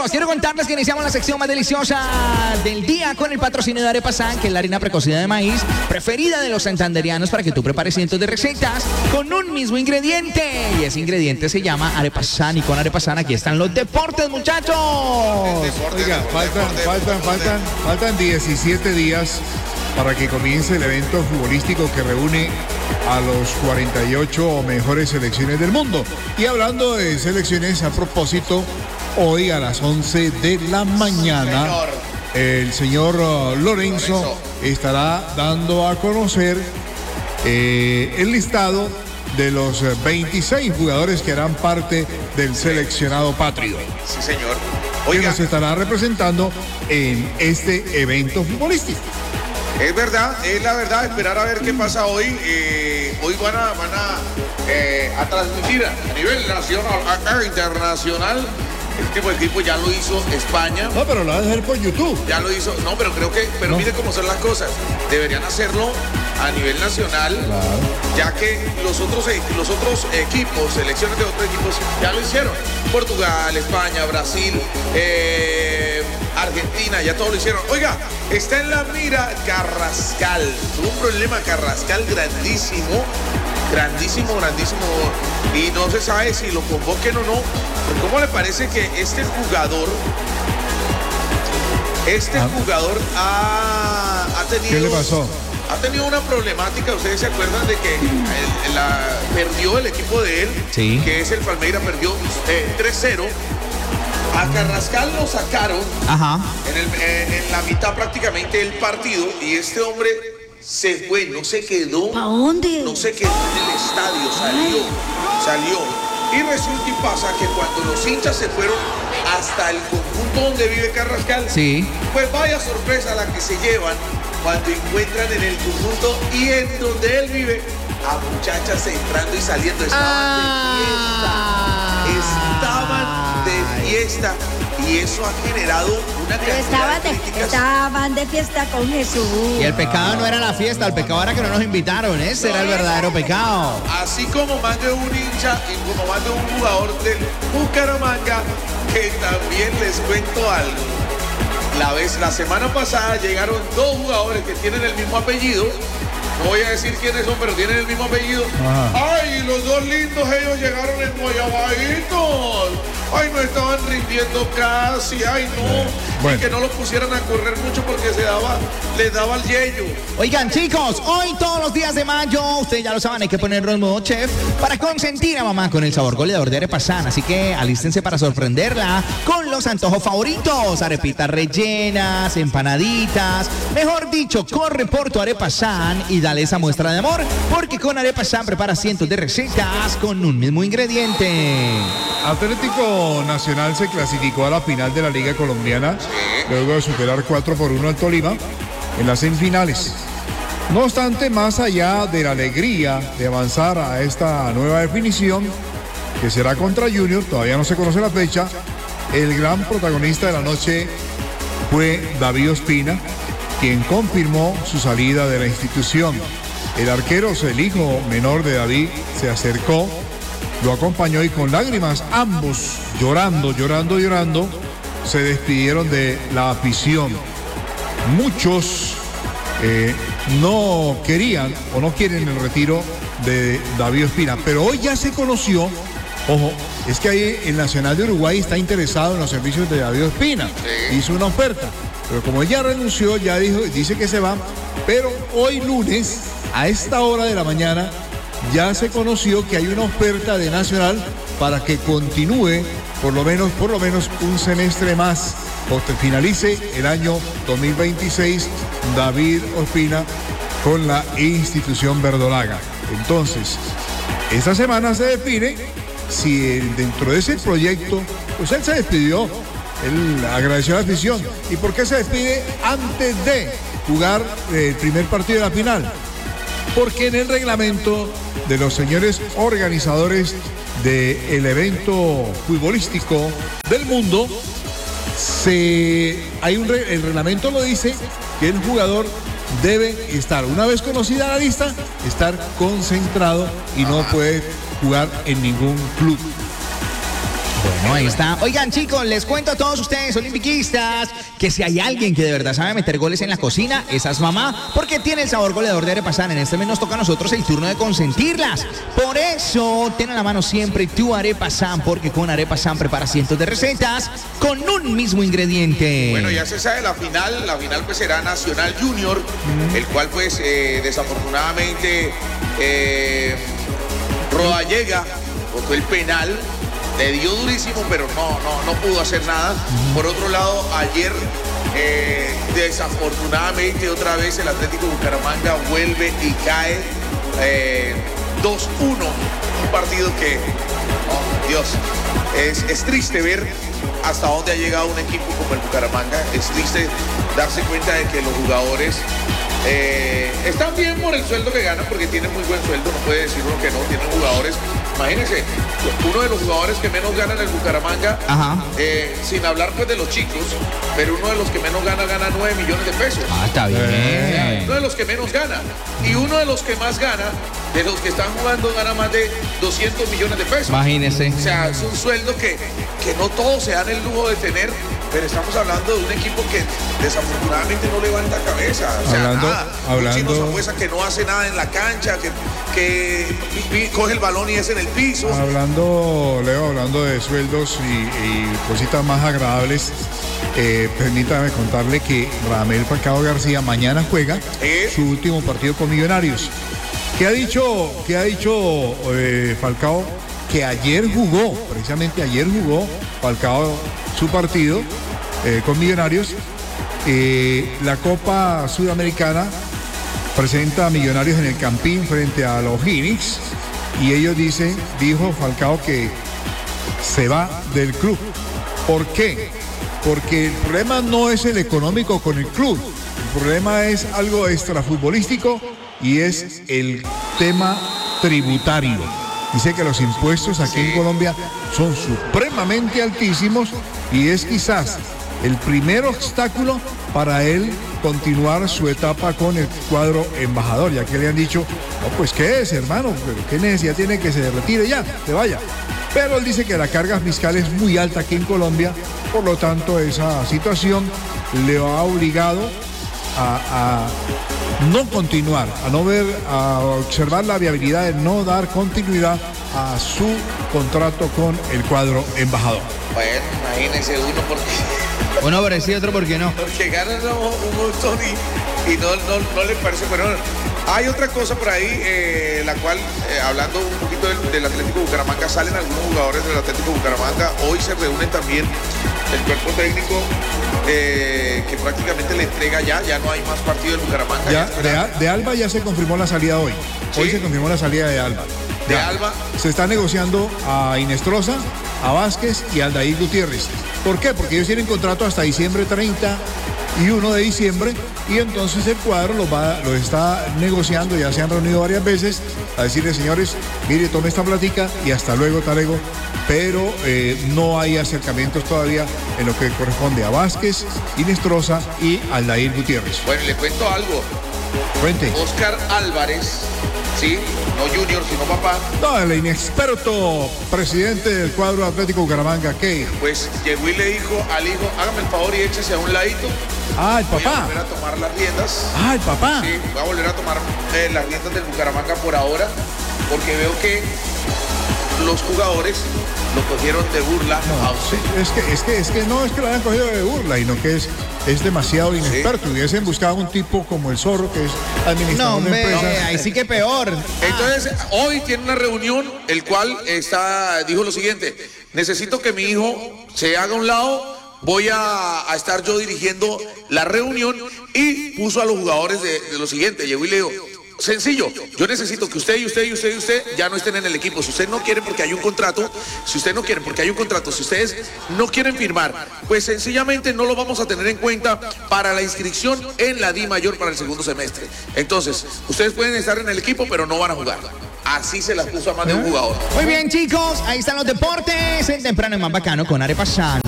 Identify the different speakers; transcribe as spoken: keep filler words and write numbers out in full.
Speaker 1: amigos, quiero contarles que iniciamos la sección más deliciosa del día con el patrocinio de Arepa San, que es la harina precocida de maíz preferida de los santanderianos para que tú prepares cientos de recetas con un mismo ingrediente. Y ese ingrediente se llama Arepa San. Y con Arepa San aquí están los deportes, muchachos.
Speaker 2: Oiga, faltan, faltan, faltan, faltan diecisiete días para que comience el evento futbolístico que reúne a los cuarenta y ocho mejores selecciones del mundo. Y hablando de selecciones, a propósito, hoy a las once de la mañana, señor. el señor uh, Lorenzo, Lorenzo estará dando a conocer eh, el listado de los veintiséis jugadores que harán parte del seleccionado patrio.
Speaker 3: Sí, señor.
Speaker 2: Oiga, que nos estará representando en este evento futbolístico.
Speaker 3: Es verdad, es la verdad, esperar a ver qué pasa hoy. Eh, hoy van a, van a, eh, a transmitir a nivel nacional, a, a internacional. El tipo de equipo ya lo hizo España.
Speaker 2: No, pero lo van a hacer por YouTube.
Speaker 3: Ya lo hizo, no, pero creo que, pero no. Mire cómo son las cosas. Deberían hacerlo a nivel nacional, claro. Ya que los otros, los otros equipos, selecciones de otros equipos, ya lo hicieron. Portugal, España, Brasil, eh, Argentina, ya todo lo hicieron. Oiga, está en la mira Carrascal. Tuvo un problema Carrascal grandísimo, grandísimo, grandísimo. Y no se sabe si lo convoquen o no. ¿Cómo le parece que este jugador, este ah. jugador ha, ha tenido...
Speaker 2: ¿Qué le pasó?
Speaker 3: Ha tenido una problemática, ustedes se acuerdan de que el, la, perdió el equipo de él,
Speaker 1: sí.
Speaker 3: que es el Palmeiras, perdió eh, tres cero. A Carrascal lo sacaron
Speaker 1: Ajá.
Speaker 3: En, el, eh, en la mitad prácticamente del partido y este hombre se fue, no se quedó.
Speaker 4: ¿A dónde?
Speaker 3: No se quedó en el estadio, salió, salió. Y resulta y pasa que cuando los hinchas se fueron hasta el conjunto donde vive Carrascal,
Speaker 1: sí.
Speaker 3: Pues vaya sorpresa la que se llevan cuando encuentran en el conjunto y en donde él vive a muchachas entrando y saliendo. Estaban ah. de fiesta. Estaban de fiesta. Y eso ha generado una
Speaker 4: Pero estaban de, estaban de fiesta con Jesús.
Speaker 1: Y el pecado no era la fiesta, el pecado era que no nos invitaron. Ese no era el verdadero pecado.
Speaker 3: Así como más de un hincha y como más de un jugador del Bucaramanga, que también les cuento algo. La vez, la semana pasada llegaron dos jugadores que tienen el mismo apellido. No voy a decir quiénes son, pero tienen el mismo apellido. Ajá. ¡Ay, los dos lindos ellos llegaron en guayabaditos! ¡Ay, no estaban rindiendo casi! ¡Ay, no! Bueno. Y que no los pusieran a correr mucho porque se daba, les daba el yello.
Speaker 1: Oigan, chicos, hoy todos los días de mayo, ustedes ya lo saben, hay que ponerlo en modo chef para consentir a mamá con el sabor goleador de Arepa San. Así que alístense para sorprenderla con los antojos favoritos. Arepitas rellenas, empanaditas. Mejor dicho, corre por tu Arepa San y dale esa muestra de amor, porque con Arepa San prepara cientos de recetas con un mismo ingrediente.
Speaker 2: Atlético Nacional se clasificó a la final de la Liga Colombiana, sí. Luego de superar cuatro por uno al Tolima en las semifinales. No obstante, más allá de la alegría de avanzar a esta nueva definición, que será contra Junior, todavía no se conoce la fecha, el gran protagonista de la noche fue David Ospina, quien confirmó su salida de la institución. El arquero, el hijo menor de David, se acercó, lo acompañó y con lágrimas, ambos llorando, llorando, llorando, se despidieron de la afición. Muchos eh, no querían o no quieren el retiro de David Ospina, pero hoy ya se conoció, ojo, es que ahí el Nacional de Uruguay está interesado en los servicios de David Ospina, hizo una oferta. Pero como ella renunció, ya dijo, dice que se va, pero hoy lunes, a esta hora de la mañana, ya se conoció que hay una oferta de Nacional para que continúe por lo menos, por lo menos un semestre más, o que finalice el año dos mil veintiséis, David Ospina con la institución verdolaga. Entonces, esta semana se define si dentro de ese proyecto, pues él se despidió. Él agradeció a la afición. ¿Y por qué se despide antes de jugar el primer partido de la final? Porque en el reglamento de los señores organizadores del evento futbolístico del mundo, se, hay un, el reglamento lo dice que el jugador debe estar, una vez conocida la lista, estar concentrado y no puede jugar en ningún club.
Speaker 1: Bueno, ahí está. Oigan, chicos, les cuento a todos ustedes, olimpiquistas, que si hay alguien que de verdad sabe meter goles en la cocina, esa es mamá, porque tiene el sabor goleador de Arepasan. En este mes nos toca a nosotros el turno de consentirlas. Por eso, ten a la mano siempre tu Arepasan, porque con Arepasan prepara cientos de recetas con un mismo ingrediente.
Speaker 3: Bueno, ya se sabe la final, la final pues será Nacional Junior, mm. el cual pues eh, desafortunadamente eh, Rodallega botó el penal. Le dio durísimo, pero no, no, no pudo hacer nada. Por otro lado, ayer, eh, desafortunadamente, otra vez el Atlético Bucaramanga vuelve y cae eh, dos uno. Un partido que, oh, Dios, es, es triste ver hasta dónde ha llegado un equipo como el Bucaramanga. Es triste darse cuenta de que los jugadores eh, están bien por el sueldo que ganan, porque tienen muy buen sueldo, no puede decir uno que no, tienen jugadores. Imagínense, uno de los jugadores que menos gana en el Bucaramanga, eh, sin hablar pues de los chicos, pero uno de los que menos gana, gana nueve millones de pesos.
Speaker 1: Ah, está bien.
Speaker 3: Eh, uno de los que menos gana. Y uno de los que más gana, de los que están jugando, gana más de doscientos millones de pesos.
Speaker 1: Imagínense.
Speaker 3: O sea, es un sueldo que, que no todos se dan el lujo de tener, pero estamos hablando de un equipo que desafortunadamente no levanta cabeza. O sea,
Speaker 2: hablando,
Speaker 3: nada.
Speaker 2: hablando...
Speaker 3: Un Chino Sambuesa que no hace nada en la cancha, que, que coge el balón y es en el piso.
Speaker 2: Hablando, Leo, hablando de sueldos y, y cositas más agradables, eh, permítame contarle que Radamel Falcao García mañana juega ¿Eh? su último partido con Millonarios. ¿Qué ha dicho, qué ha dicho eh, Falcao? Que ayer jugó, precisamente ayer jugó Falcao su partido eh, con Millonarios. Eh, la Copa Sudamericana presenta a Millonarios en el Campín frente a los Phoenix. Y ellos dicen, dijo Falcao que se va del club. ¿Por qué? Porque el problema no es el económico con el club. El problema es algo extrafutbolístico y es el tema tributario. Dice que los impuestos aquí en Colombia son supremamente altísimos y es quizás el primer obstáculo para él continuar su etapa con el cuadro embajador, ya que le han dicho, no, pues qué es, hermano, pero qué necesidad tiene que se retire ya, que vaya. Pero él dice que la carga fiscal es muy alta aquí en Colombia, por lo tanto esa situación le ha obligado a, a no continuar, a no ver, a observar la viabilidad de no dar continuidad a su contrato con el cuadro embajador.
Speaker 3: Bueno, imagínense uno porque...
Speaker 1: Uno por sí, otro porque no.
Speaker 3: Porque ganan un montón y, y no, no, no les parece. Pero hay otra cosa por ahí, eh, la cual, eh, hablando un poquito del, del Atlético Bucaramanga, salen algunos jugadores del Atlético Bucaramanga. Hoy se reúnen también el cuerpo técnico eh, que prácticamente le entrega ya, ya no hay más partido del Bucaramanga.
Speaker 2: Ya, de, de Alba ya se confirmó la salida hoy. ¿Sí? Hoy se confirmó la salida de Alba.
Speaker 3: De
Speaker 2: ya.
Speaker 3: Alba.
Speaker 2: Se está negociando a Inestrosa, a Vázquez y a Aldair Gutiérrez. ¿Por qué? Porque ellos tienen contrato hasta diciembre treinta y uno de diciembre y entonces el cuadro los, va, los está negociando, ya se han reunido varias veces a decirle, señores, mire, tome esta plática y hasta luego, talego, pero eh, no hay acercamientos todavía en lo que corresponde a Vázquez, Inestrosa y Aldair Gutiérrez.
Speaker 3: Bueno, le cuento algo.
Speaker 2: Cuente.
Speaker 3: Oscar Álvarez, sí, no Junior, sino papá.
Speaker 2: No, el inexperto presidente del cuadro Atlético Bucaramanga, ¿qué?
Speaker 3: Pues llegó y le dijo al hijo, hágame el favor y échese a un ladito.
Speaker 2: Ah, el papá.
Speaker 3: Voy a volver a tomar las riendas.
Speaker 2: Ah, el papá.
Speaker 3: Sí, voy a volver a tomar eh, las riendas del Bucaramanga por ahora, porque veo que los jugadores lo cogieron de burla.
Speaker 2: No, sí, es que, es que, es que no es que lo hayan cogido de burla, sino que es, es demasiado inexperto. Sí. Hubiesen buscado un tipo como el Zorro, que es administrador
Speaker 1: no,
Speaker 2: de empresas.
Speaker 1: No, ahí sí que peor.
Speaker 3: Entonces, ah. hoy tiene una reunión, el cual está, dijo lo siguiente: necesito que mi hijo se haga a un lado, voy a, a estar yo dirigiendo la reunión, y puso a los jugadores de, de lo siguiente, llegó y le dijo, sencillo, yo necesito que usted y usted y usted y usted ya no estén en el equipo. Si ustedes no quieren porque hay un contrato, si ustedes no quieren porque hay un contrato, si ustedes no quieren firmar, pues sencillamente no lo vamos a tener en cuenta para la inscripción en la D Mayor para el segundo semestre. Entonces, ustedes pueden estar en el equipo, pero no van a jugar. Así se las puso a más de un jugador.
Speaker 1: Muy bien, chicos, ahí están los deportes. En temprano y más bacano con Arepasan.